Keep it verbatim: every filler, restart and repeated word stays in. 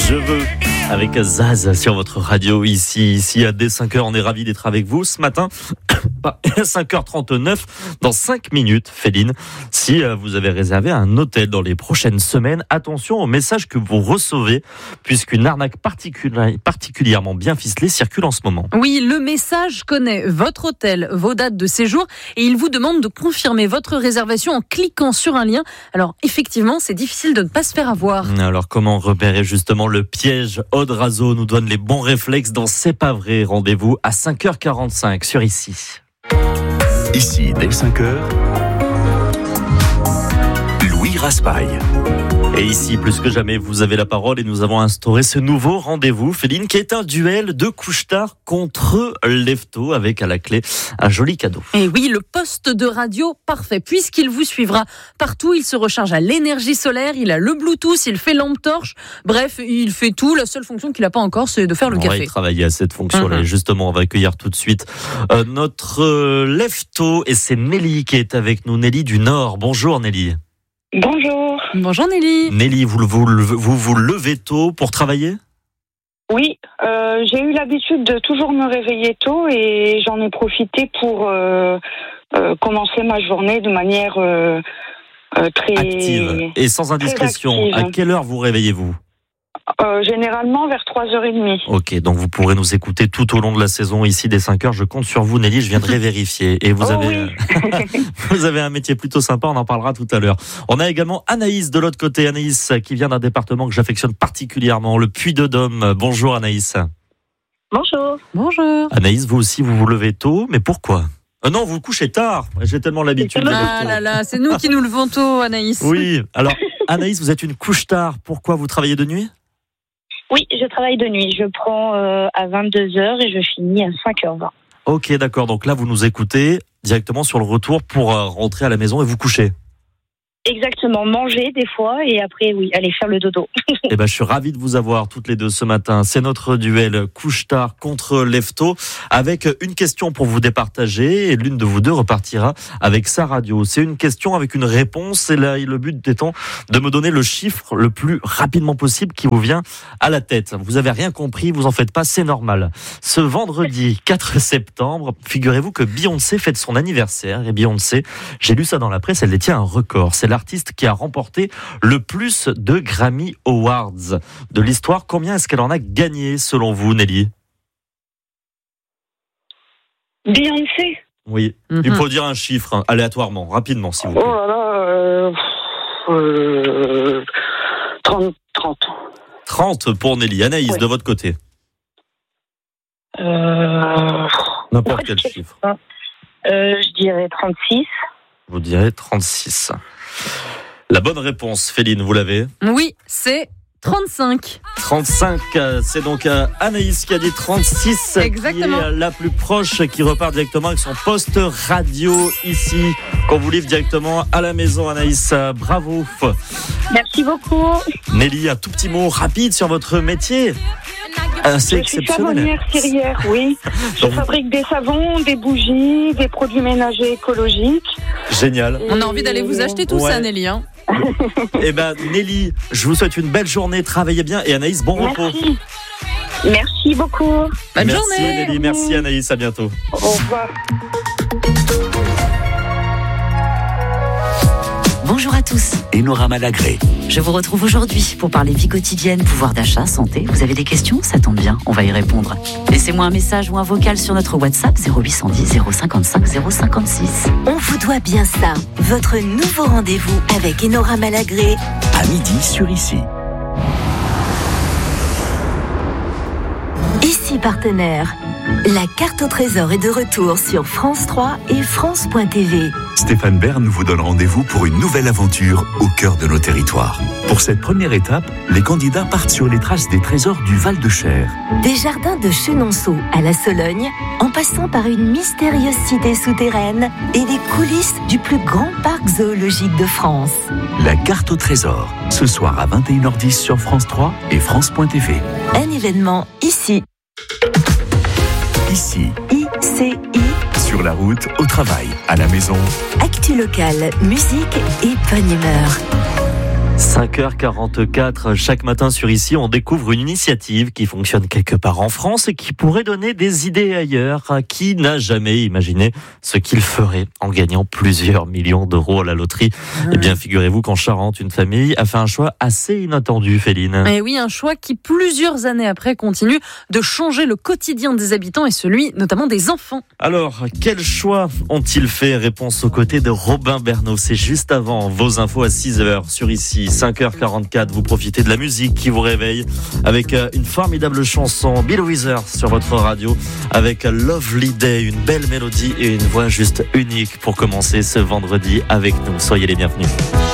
Je veux avec Zaz sur votre radio ici, ici à dès cinq heures. On est ravis d'être avec vous ce matin. À cinq heures trente-neuf, dans cinq minutes, Féline, si vous avez réservé un hôtel dans les prochaines semaines, attention au message que vous recevez, puisqu'une arnaque particuli- particulièrement bien ficelée circule en ce moment. Oui, le message connaît votre hôtel, vos dates de séjour, et il vous demande de confirmer votre réservation en cliquant sur un lien. Alors, effectivement, c'est difficile de ne pas se faire avoir. Alors, comment repérer justement le piège? Aude Razo nous donne les bons réflexes dans C'est pas vrai. Rendez-vous à cinq heures quarante-cinq sur Ici. Ici, dès cinq heures, Louis Raspail. Et ici, plus que jamais, vous avez la parole et nous avons instauré ce nouveau rendez-vous, Féline, qui est un duel de couche-tard contre Lefto, avec à la clé un joli cadeau. Et oui, le poste de radio parfait, puisqu'il vous suivra partout. Il se recharge à l'énergie solaire, il a le Bluetooth, il fait lampe torche. Bref, il fait tout. La seule fonction qu'il n'a pas encore, c'est de faire le on café. On va y travailler à cette fonction-là. Mm-hmm. Et justement, on va accueillir tout de suite euh, notre euh, Lefto, et c'est Nelly qui est avec nous. Nelly du Nord. Bonjour Nelly. Bonjour. Bonjour Nelly. Nelly, vous vous, vous vous levez tôt pour travailler ? Oui, euh, j'ai eu l'habitude de toujours me réveiller tôt et j'en ai profité pour euh, euh, commencer ma journée de manière euh, euh, très active. Et sans indiscrétion, à quelle heure vous réveillez-vous ? Euh, généralement vers trois heures trente. Ok, donc vous pourrez nous écouter tout au long de la saison ici dès cinq heures. Je compte sur vous Nelly, je viendrai vérifier. Et vous, oh avez, oui. vous avez un métier plutôt sympa, on en parlera tout à l'heure. On a également Anaïs de l'autre côté. Anaïs qui vient d'un département que j'affectionne particulièrement, le Puy-de-Dôme. Bonjour Anaïs. Bonjour. Bonjour. Anaïs, vous aussi vous vous levez tôt, mais pourquoi ? Euh, non, vous vous couchez tard. J'ai tellement l'habitude. Ah là là, c'est nous qui nous levons tôt, Anaïs. Oui, alors Anaïs, vous êtes une couche tard. Pourquoi vous travaillez de nuit ? Oui, je travaille de nuit. Je prends euh, à vingt-deux heures et je finis à cinq heures vingt. Ok, d'accord. Donc là, vous nous écoutez directement sur le retour pour euh, rentrer à la maison et vous coucher. Exactement, manger des fois et après, oui, aller faire le dodo. Eh ben, je suis ravi de vous avoir toutes les deux ce matin. C'est notre duel couche-tard contre Lefto avec une question pour vous départager et l'une de vous deux repartira avec sa radio. C'est une question avec une réponse et là, le but étant de me donner le chiffre le plus rapidement possible qui vous vient à la tête. Vous avez rien compris, vous en faites pas, c'est normal. Ce vendredi quatre septembre, figurez-vous que Beyoncé fête son anniversaire et Beyoncé, j'ai lu ça dans la presse, elle détient un record. C'est l'artiste qui a remporté le plus de Grammy Awards de l'histoire. Combien est-ce qu'elle en a gagné selon vous, Nelly ? Beyoncé ? Oui, mm-hmm. Il faut dire un chiffre hein, aléatoirement, rapidement, s'il vous plaît. Oh là là, euh, euh, trente, trente. trente pour Nelly. Anaïs, oui. De votre côté ? euh, N'importe quel chiffre. Euh, je dirais trente-six. Vous direz trente-six. La bonne réponse, Féline, vous l'avez ? Oui, c'est trente-cinq. trente-cinq, c'est donc Anaïs qui a dit trente-six. Exactement. Qui est la plus proche, qui repart directement avec son poste radio ici, qu'on vous livre directement à la maison, Anaïs. Bravo. Merci beaucoup. Nelly, un tout petit mot rapide sur votre métier. C'est je suis savonnière cirière, oui. Je fabrique des savons, des bougies, des produits ménagers écologiques. Génial. On a envie d'aller vous acheter tout ouais. ça, Nelly. Hein. Eh ben, Nelly, je vous souhaite une belle journée, travaillez bien et Anaïs, bon merci. repos. Merci beaucoup. Bonne merci, journée. Nelly, merci Anaïs, à bientôt. Au revoir. Bonjour à tous. Enora Malagré. Je vous retrouve aujourd'hui pour parler vie quotidienne, pouvoir d'achat, santé. Vous avez des questions ? Ça tombe bien, on va y répondre. Laissez-moi un message ou un vocal sur notre WhatsApp zéro huit cent dix zéro cinquante-cinq zéro cinquante-six. On vous doit bien ça. Votre nouveau rendez-vous avec Enora Malagré. À midi sur Ici. Ici partenaire. La carte au trésor est de retour sur France trois et France point T V. Stéphane Bern vous donne rendez-vous pour une nouvelle aventure au cœur de nos territoires. Pour cette première étape, les candidats partent sur les traces des trésors du Val-de-Cher. Des jardins de Chenonceau à la Sologne, en passant par une mystérieuse cité souterraine et les coulisses du plus grand parc zoologique de France. La carte au trésor, ce soir à vingt et une heures dix sur France trois et France point T V. Un événement ici. Ici. I C I. Sur la route, au travail, à la maison. Actu locale, musique et bonne humeur. cinq heures quarante-quatre, chaque matin sur Ici, on découvre une initiative qui fonctionne quelque part en France et qui pourrait donner des idées ailleurs. Qui n'a jamais imaginé ce qu'il ferait en gagnant plusieurs millions d'euros à la loterie? Mmh. Eh bien, figurez-vous qu'en Charente, une famille a fait un choix assez inattendu, Féline. Et oui, un choix qui, plusieurs années après, continue de changer le quotidien des habitants et celui notamment des enfants. Alors, quel choix ont-ils fait? Réponse aux côtés de Robin Bernot. C'est juste avant vos infos à six heures sur Ici. cinq heures quarante-quatre, vous profitez de la musique qui vous réveille avec une formidable chanson, Bill Withers sur votre radio, avec Lovely Day, une belle mélodie et une voix juste unique pour commencer ce vendredi avec nous. Soyez les bienvenus.